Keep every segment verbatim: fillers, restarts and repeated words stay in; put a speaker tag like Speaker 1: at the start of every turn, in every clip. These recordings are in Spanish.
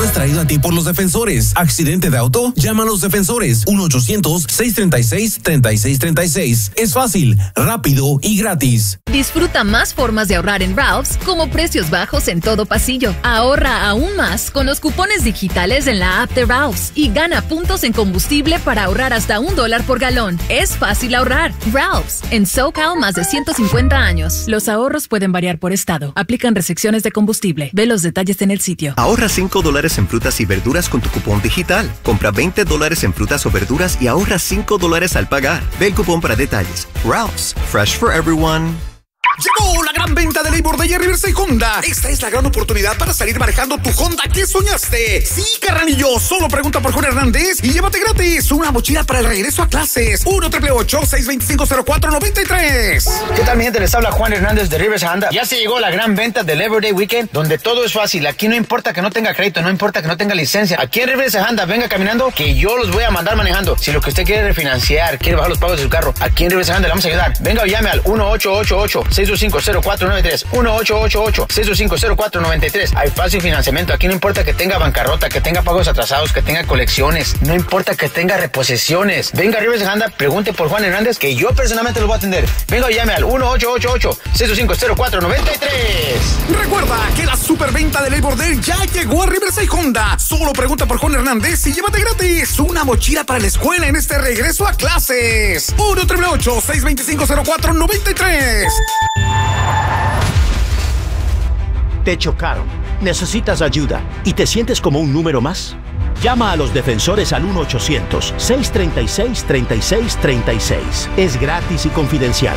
Speaker 1: es traído a ti por los defensores. ¿Accidente de auto? Llama a los defensores. uno ochocientos, seiscientos treinta y seis, treinta y seis treinta y seis. Es fácil, rápido y gratis.
Speaker 2: Disfruta más formas de ahorrar en Ralph's, como precios bajos en todo pasillo. Ahorra aún más con los cupones digitales en la app de Ralph's y gana puntos en combustible para ahorrar hasta un dólar por galón. Es fácil ahorrar. Ralph's, en SoCal más de ciento cincuenta años. Los ahorros pueden variar por estado. Aplican restricciones de combustible. Ve los detalles en el sitio.
Speaker 3: Ahorra cinco dólares en frutas y verduras con tu cupón digital. Compra veinte dólares en frutas o verduras y ahorra cinco dólares al pagar. Ve el cupón para detalles. Ralph's, fresh for everyone.
Speaker 4: Llegó la gran venta de Labor Day en Riverside Honda. Esta es la gran oportunidad para salir manejando tu Honda que soñaste. Sí, carnalillo, solo pregunta por Juan Hernández y llévate gratis una mochila para el regreso a clases. uno, ocho ocho ocho, seis dos cinco, cero cuatro nueve tres.
Speaker 5: ¿Qué tal, mi gente? Les habla Juan Hernández de Riverside Honda. Ya se llegó la gran venta del Labor Day Weekend, donde todo es fácil. Aquí no importa que no tenga crédito, no importa que no tenga licencia. Aquí en Riverside Honda, venga caminando que yo los voy a mandar manejando. Si lo que usted quiere refinanciar, quiere bajar los pagos de su carro, aquí en Riverside Honda le vamos a ayudar. Venga o llame al uno ocho ocho ocho, seis dos cinco, cero cuatro nueve tres. uno ocho ocho ocho, seis dos cinco, cero cuatro nueve tres. Hay fácil financiamiento. Aquí no importa que tenga bancarrota, que tenga pagos atrasados, que tenga colecciones. No importa que tenga reposesiones. Venga a Riverside Honda, pregunte por Juan Hernández, que yo personalmente lo voy a atender. Venga o llame al uno ocho ocho ocho, seis dos cinco, cero cuatro nueve tres.
Speaker 4: Recuerda que la superventa de Labor Day ya llegó a Riverside Honda. Solo pregunta por Juan Hernández y llévate gratis una mochila para la escuela en este regreso a clases. uno ocho ocho, seis dos cinco, cero cuatro nueve tres.
Speaker 6: Te chocaron, necesitas ayuda y te sientes como un número más. Llama a los defensores al uno ochocientos, seiscientos treinta y seis, treinta y seis treinta y seis. Es gratis y confidencial.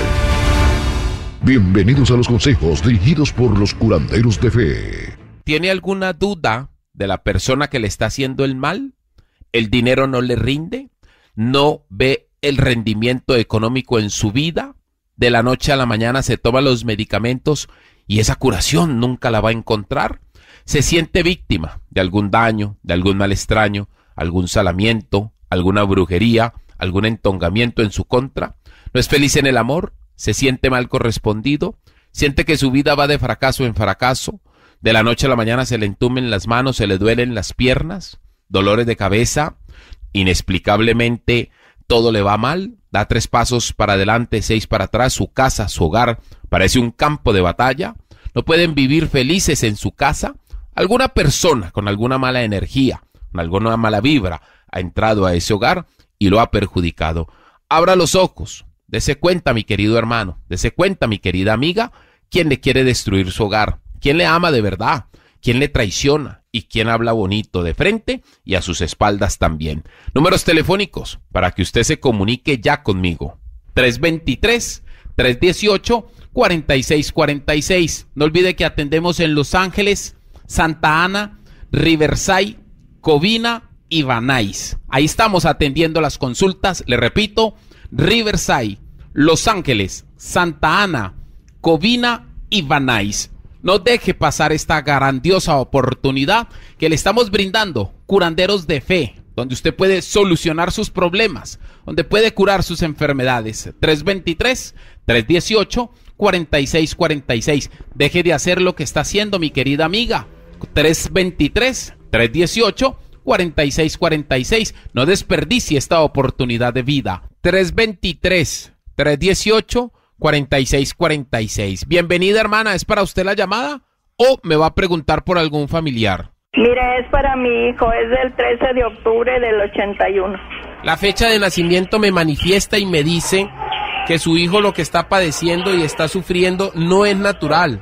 Speaker 7: Bienvenidos a los consejos dirigidos por los curanderos de fe.
Speaker 8: ¿Tiene alguna duda de la persona que le está haciendo el mal? ¿El dinero no le rinde? ¿No ve el rendimiento económico en su vida? De la noche a la mañana se toma los medicamentos y esa curación nunca la va a encontrar. Se siente víctima de algún daño, de algún mal extraño, algún salamiento, alguna brujería, algún entongamiento en su contra. No es feliz en el amor, se siente mal correspondido, siente que su vida va de fracaso en fracaso. De la noche a la mañana se le entumen las manos, se le duelen las piernas, dolores de cabeza, inexplicablemente todo le va mal, da tres pasos para adelante, seis para atrás, su casa, su hogar, parece un campo de batalla, no pueden vivir felices en su casa. Alguna persona con alguna mala energía, con alguna mala vibra, ha entrado a ese hogar y lo ha perjudicado. Abra los ojos, dese cuenta, mi querido hermano, dese cuenta, mi querida amiga, quién le quiere destruir su hogar, quién le ama de verdad, quién le traiciona y quién habla bonito de frente y a sus espaldas también. Números telefónicos para que usted se comunique ya conmigo. tres dos tres, tres uno ocho, cuatro seis cuatro seis. No olvide que atendemos en Los Ángeles, Santa Ana, Riverside, Covina y Van Nuys. Ahí estamos atendiendo las consultas. Le repito, Riverside, Los Ángeles, Santa Ana, Covina y Van Nuys. No deje pasar esta grandiosa oportunidad que le estamos brindando, curanderos de fe, donde usted puede solucionar sus problemas, donde puede curar sus enfermedades. tres dos tres, tres uno ocho, cuatro seis cuatro seis. Deje de hacer lo que está haciendo, mi querida amiga. tres dos tres, tres uno ocho, cuatro seis cuatro seis. No desperdicie esta oportunidad de vida. tres dos tres, tres uno ocho, cuatro seis cuatro seis. Bienvenida, hermana. ¿Es para usted la llamada o me va a preguntar por algún familiar?
Speaker 9: Mire, es para mi hijo. Es del trece de octubre del ochenta y uno.
Speaker 8: La fecha de nacimiento me manifiesta y me dice que su hijo lo que está padeciendo y está sufriendo no es natural.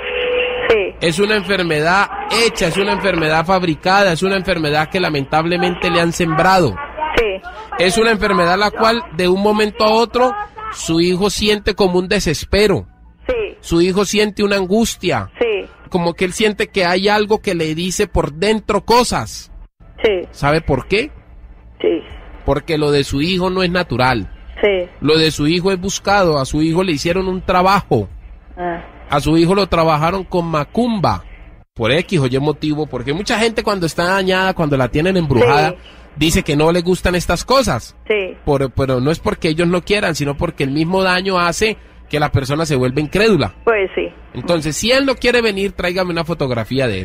Speaker 9: Sí.
Speaker 8: Es una enfermedad hecha, es una enfermedad fabricada, es una enfermedad que lamentablemente le han sembrado.
Speaker 9: Sí.
Speaker 8: Es una enfermedad la cual de un momento a otro su hijo siente como un desespero.
Speaker 9: Sí.
Speaker 8: Su hijo siente una angustia.
Speaker 9: Sí.
Speaker 8: Como que él siente que hay algo que le dice por dentro cosas.
Speaker 9: Sí.
Speaker 8: ¿Sabe por qué?
Speaker 9: Sí.
Speaker 8: Porque lo de su hijo no es natural.
Speaker 9: Sí.
Speaker 8: Lo de su hijo es buscado. A su hijo le hicieron un trabajo.
Speaker 9: Ah.
Speaker 8: A su hijo lo trabajaron con macumba. Por X o Y motivo. Porque mucha gente cuando está dañada, cuando la tienen embrujada, sí, dice que no le gustan estas cosas.
Speaker 9: Sí.
Speaker 8: Por, pero no es porque ellos no quieran, sino porque el mismo daño hace que la persona se vuelva incrédula.
Speaker 9: Pues sí.
Speaker 8: Entonces, si él no quiere venir, tráigame una fotografía de él.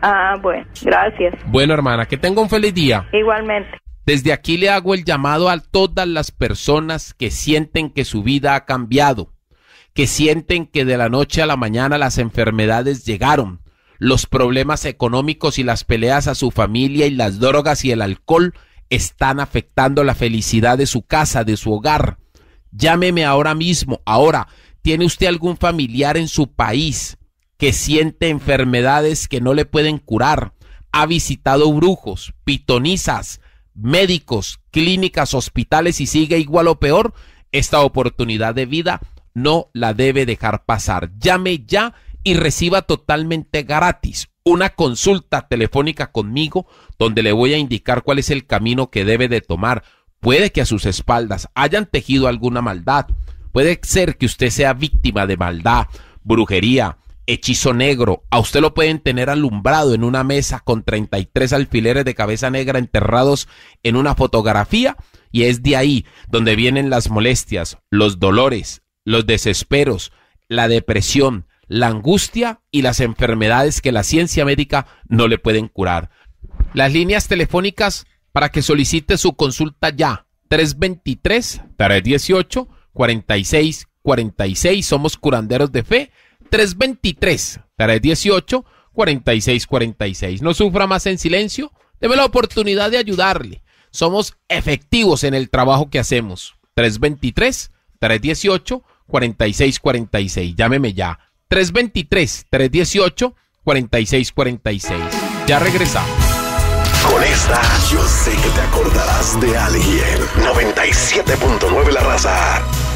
Speaker 9: Ah, bueno, gracias.
Speaker 8: Bueno, hermana, que tenga un feliz día.
Speaker 9: Igualmente.
Speaker 8: Desde aquí le hago el llamado a todas las personas que sienten que su vida ha cambiado, que sienten que de la noche a la mañana las enfermedades llegaron, los problemas económicos y las peleas a su familia y las drogas y el alcohol están afectando la felicidad de su casa, de su hogar. Llámeme ahora mismo. Ahora, ¿tiene usted algún familiar en su país que siente enfermedades que no le pueden curar? ¿Ha visitado brujos, pitonizas, médicos, clínicas, hospitales y sigue igual o peor? Esta oportunidad de vida no la debe dejar pasar. Llame ya y reciba totalmente gratis una consulta telefónica conmigo donde le voy a indicar cuál es el camino que debe de tomar. Puede que a sus espaldas hayan tejido alguna maldad. Puede ser que usted sea víctima de maldad, brujería, hechizo negro. A usted lo pueden tener alumbrado en una mesa con treinta y tres alfileres de cabeza negra enterrados en una fotografía, y es de ahí donde vienen las molestias, los dolores, los desesperos, la depresión, la angustia y las enfermedades que la ciencia médica no le pueden curar. Las líneas telefónicas para que solicite su consulta ya, tres dos tres, tres uno ocho, cuatro seis cuatro seis, somos curanderos de fe, tres dos tres, tres uno ocho, cuatro seis cuatro seis. No sufra más en silencio, deme la oportunidad de ayudarle. Somos efectivos en el trabajo que hacemos. tres dos tres, tres uno ocho, cuatro seis cuatro seis. Llámeme ya. tres dos tres, tres uno ocho, cuatro seis cuatro seis. Ya regresamos.
Speaker 10: Con esta, yo sé que te acordarás de alguien. noventa y siete punto nueve La Raza.